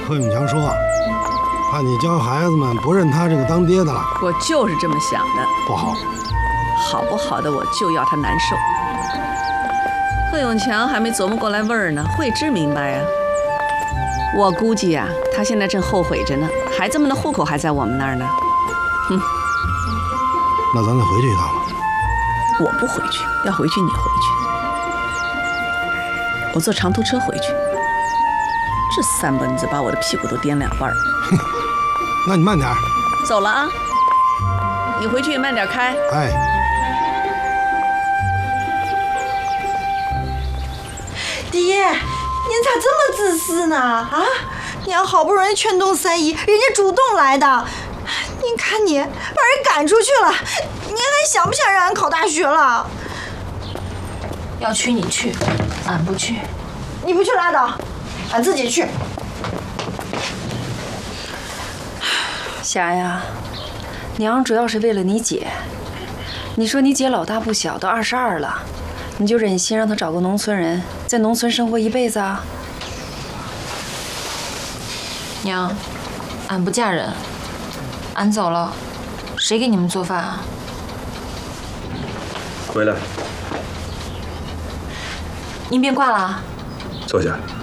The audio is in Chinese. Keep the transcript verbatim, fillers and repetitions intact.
贺永强说，怕你教孩子们不认他这个当爹的了。 我就是这么想的。 不好， 好不好的我就要他难受。贺永强还没琢磨过来味儿呢，慧芝明白啊。我估计呀、啊，他现在正后悔着呢，孩子们的户口还在我们那儿呢。哼， 那咱再回去一趟吧。 我不回去，要回去你回去。我坐长途车回去。这三蹦子把我的屁股都颠两半儿。 那你慢点。 走了啊，你回去也慢点开。 哎。 爹，您咋这么自私呢？啊，娘好不容易劝动三姨，人家主动来的。您看你把人赶出去了，您还想不想让俺考大学了？ 要去你去，俺不去。 你不去拉倒，俺自己去。 霞呀，娘主要是为了你姐。你说你姐老大不小，都二十二了，你就忍心让她找个农村人，在农村生活一辈子啊？娘，俺不嫁人，俺走了，谁给你们做饭啊？ 回来。 您别挂了啊。 坐下。